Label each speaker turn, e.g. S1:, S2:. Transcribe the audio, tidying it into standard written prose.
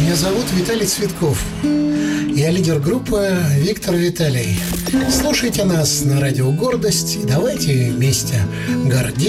S1: Меня зовут Виталий Цветков. Я лидер группы «Виктор Виталий». Слушайте нас на радио «Гордость» и давайте вместе гордиться